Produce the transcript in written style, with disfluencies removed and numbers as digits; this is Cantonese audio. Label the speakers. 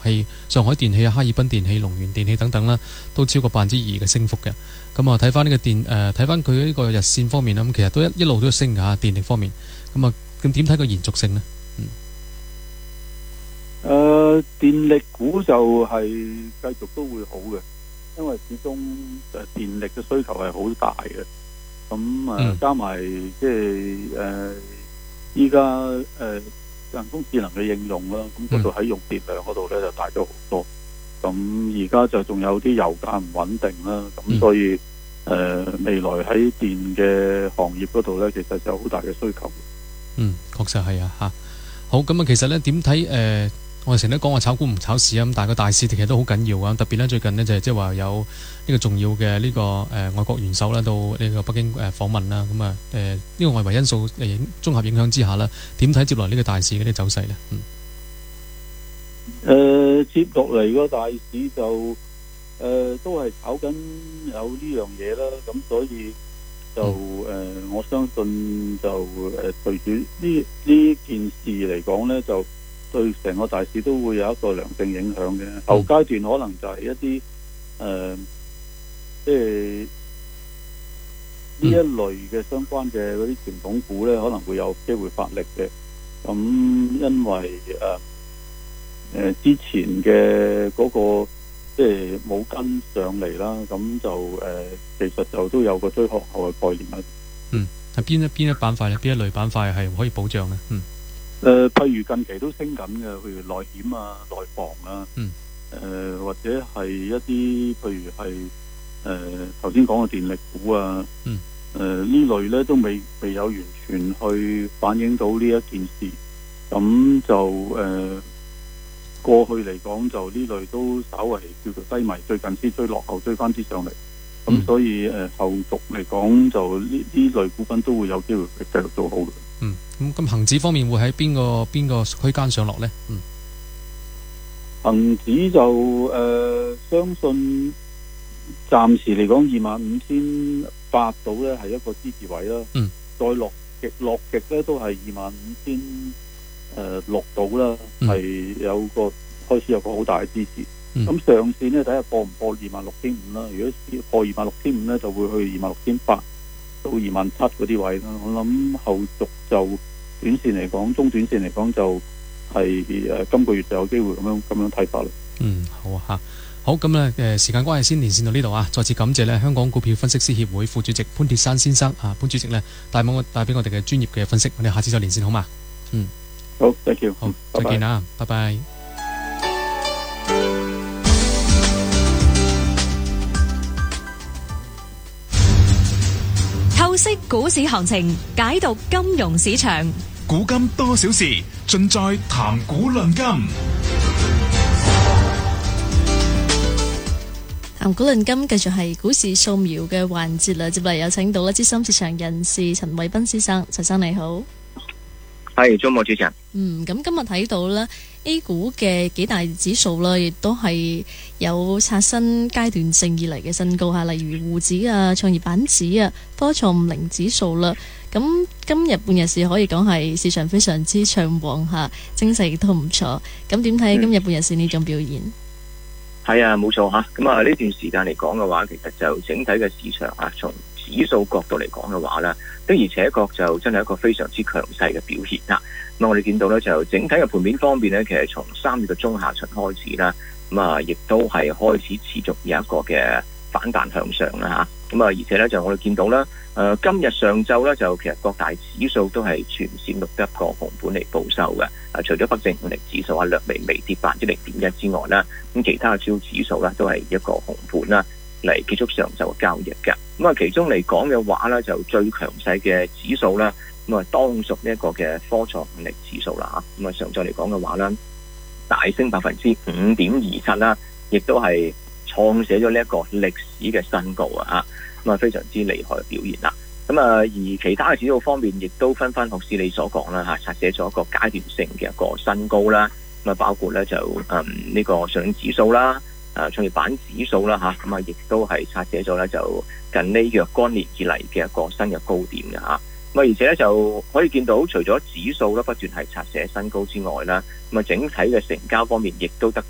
Speaker 1: 氣、上海電氣啊、哈爾濱電氣、龍源電氣等等啦，都超過2%嘅升幅嘅。咁啊，睇翻呢個睇翻佢呢個日線方面啦，咁其實都一路都升㗎，電力方面。咁啊，咁點睇個延續性呢？
Speaker 2: 電力股就係繼續都會好嘅，因為始終電力嘅需求係好大嘅。咁加埋即係依家人工智能嘅應用啦，咁嗰度喺用電量嗰度咧就大咗好多。咁而家就仲有啲油價唔穩定啦，咁所以未來喺電嘅行業嗰度咧，其實就有好大嘅需求。
Speaker 1: 確實係啊嚇。好，咁啊，其實咧點睇我哋成日都講話炒股唔炒市啊，咁但係個大市其實都好緊要啊。特別咧最近呢，就係即係話有呢個重要嘅呢個外國元首啦到呢個北京訪問啦，咁啊呢個外圍因素綜合影響之下啦，點睇接落嚟呢個大市嗰啲走勢咧？
Speaker 2: 接落嚟個大市就都係炒緊有呢樣嘢啦，咁所以就我相信就隨住呢件事嚟講咧，就對成個大市都會有一個良性影響嘅。後階段可能就係一啲即係呢一類嘅相關嘅嗰啲傳統股咧，可能會有機會發力嘅。咁因為之前嘅嗰個即係冇跟上嚟啦，咁就其實就都有個追落後嘅概念啦。
Speaker 1: 係邊一板塊咧？邊一類板塊係可以保障咧？
Speaker 2: 譬如近期都升緊嘅，譬如內險啊、內房啊，或者係一啲譬如係頭先講嘅電力股啊，呢類咧都未有完全去反映到呢一件事，咁就過去嚟講就呢類都稍為叫做低迷，最近先追落後，追翻啲上嚟，咁所以後續嚟講就呢類股份都會有機會繼續做好嘅。
Speaker 1: 咁恒指方面會喺邊個區間上落呢？
Speaker 2: 恒指就相信暫時嚟講25,800到咧係一個支持位啦。再落極咧都係25,600到啦，係開始有個好大嘅支持。咁上線咧睇下破唔破26,500啦。如果破26,500咧，就會去26,800到27,000嗰啲位啦。我諗後續就短線嚟講，中短線嚟講就係今個月就有機會咁樣睇法啦。
Speaker 1: 好啊嚇，好咁咧時間關係先連線到呢度啊！再次感謝咧香港股票分析師協會副主席潘鐵珊先生啊，潘主席咧帶俾我哋嘅專業嘅分析，我哋下次再連線好嘛？
Speaker 2: 好 ，thank you，
Speaker 1: 好，再見啦，拜拜。
Speaker 3: 透析股市行情，解讀金融市場，
Speaker 4: 古今多少事，盡在談股論金。
Speaker 5: 談股論金繼續係股市掃描嘅環節啦，接嚟有請到資深市場人士陳偉斌先生，陳生你好。
Speaker 6: 係，中午主持人。
Speaker 5: 咁今日睇到咧 A 股嘅幾大指數啦，亦都係有刷新階段性以嚟嘅新高吓，例如滬指啊、創業板指啊、科創50指數啦。咁今日半日市可以講係市場非常之暢旺吓，精勢亦都唔錯。咁點睇今日半日市呢種表現？
Speaker 6: 係啊，冇錯吓。咁啊呢段時間嚟講嘅話，其實就整體嘅市場啊，從指數角度嚟講嘅話咧，的而且確就真係一個非常之強勢嘅表現啦。咁我哋見到咧，就整體嘅盤面方面咧，其實從3月嘅中下旬開始啦，咁啊亦都係開始持續有一個嘅反彈向上啦吓。咁啊而且咧就我哋見到啦，今日上晝咧就其實各大指數都係全線錄得一個紅盤嚟報收嘅。除咗北證50指數略微跌0.1%之外啦，咁其他嘅主要指數咧都係一個紅盤啦嚟結束上晝嘅交易嘅。咁啊其中嚟講嘅話咧，就最強勢嘅指數啦，咁啊當屬呢一個嘅科創50指數啦吓。咁啊上晝嚟講嘅話咧，大升5.27%啦，亦都係創寫咗呢一個歷史嘅新高啊！咁啊非常之厲害嘅表現啦。咁啊而其他嘅指數方面，亦都紛紛學似你所講啦吓，刷寫咗一個階段性嘅一個新高啦。咁啊包括咧就呢個上證指數啦、創業板指數啦吓，咁啊亦都係刷寫咗咧就近呢若干年以嚟嘅一個新嘅高點嘅吓。咁而且咧就可以見到，除咗指數咧不斷係刷寫新高之外啦，咁啊整體嘅成交方面亦都得